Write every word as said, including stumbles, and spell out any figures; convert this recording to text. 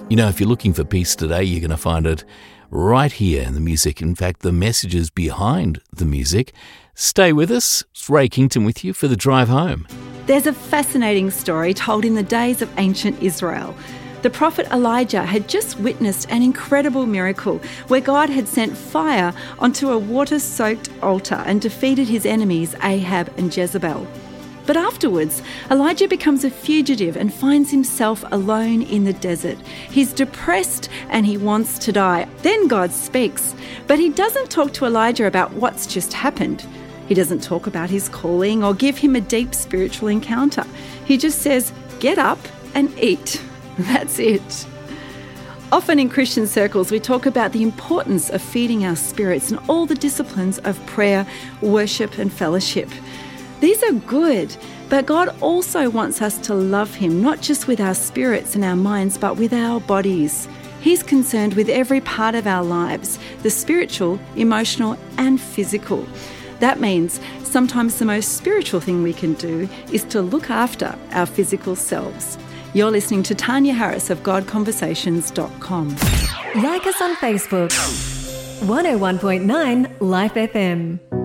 You know, if you're looking for peace today, you're going to find it right here in the music. In fact, the messages behind the music. Stay with us. It's Ray Kington with you for the drive home. There's a fascinating story told in the days of ancient Israel. The prophet Elijah had just witnessed an incredible miracle where God had sent fire onto a water-soaked altar and defeated his enemies Ahab and Jezebel. But afterwards, Elijah becomes a fugitive and finds himself alone in the desert. He's depressed and he wants to die. Then God speaks, but he doesn't talk to Elijah about what's just happened. He doesn't talk about his calling or give him a deep spiritual encounter. He just says, get up and eat. That's it. Often in Christian circles, we talk about the importance of feeding our spirits and all the disciplines of prayer, worship and fellowship. These are good, but God also wants us to love him, not just with our spirits and our minds, but with our bodies. He's concerned with every part of our lives, the spiritual, emotional, and physical. That means sometimes the most spiritual thing we can do is to look after our physical selves. You're listening to Tanya Harris of God Conversations dot com. Like us on Facebook. one oh one point nine Life F M.